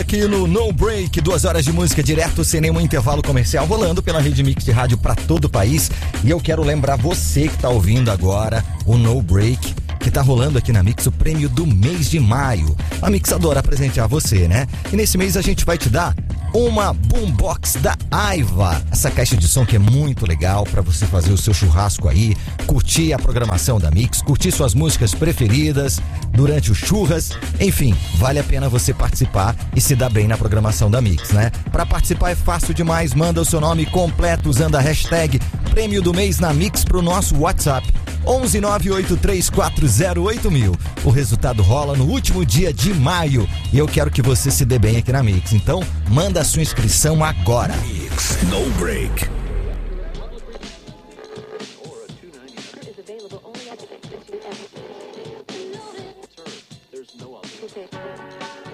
Aqui no No Break, 2 horas de música direto, sem nenhum intervalo comercial, rolando pela Rede Mix de rádio para todo o país. E eu quero lembrar você que tá ouvindo agora o No Break, que tá rolando aqui na Mix o prêmio do mês de maio. A Mix adora presentear você, né? E nesse mês a gente vai te dar uma boombox da Aiva. Essa caixa de som que é muito legal para você fazer o seu churrasco aí, curtir a programação da Mix, curtir suas músicas preferidas durante o churras. Enfim, vale a pena você participar e se dar bem na programação da Mix, né? Para participar é fácil demais, manda o seu nome completo usando a hashtag Prêmio do Mês na Mix pro nosso WhatsApp 11983408000. O resultado rola no último dia de maio e eu quero que você se dê bem aqui na Mix. Então, manda a sua inscrição agora. Mix No Break.